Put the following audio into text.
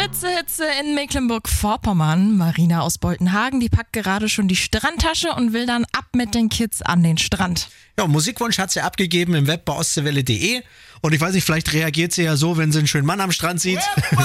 Hitze in Mecklenburg-Vorpommern. Marina aus Boltenhagen, die packt gerade schon die Strandtasche und will dann ab mit den Kids an den Strand. Ja, Musikwunsch hat sie abgegeben im Web bei ostseewelle.de. Und ich weiß nicht, vielleicht reagiert sie ja so, wenn sie einen schönen Mann am Strand sieht.